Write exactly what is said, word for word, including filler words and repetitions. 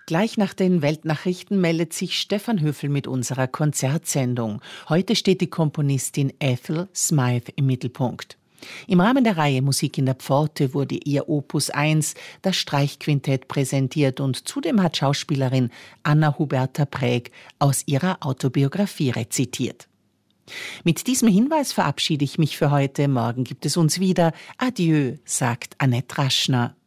Gleich nach den Weltnachrichten meldet sich Stefan Höfel mit unserer Konzertsendung. Heute steht die Komponistin Ethel Smythe im Mittelpunkt. Im Rahmen der Reihe Musik in der Pforte wurde ihr Opus eins, das Streichquintett, präsentiert und zudem hat Schauspielerin Anna-Huberta Präg aus ihrer Autobiografie rezitiert. Mit diesem Hinweis verabschiede ich mich für heute. Morgen gibt es uns wieder. Adieu, sagt Annette Raschner.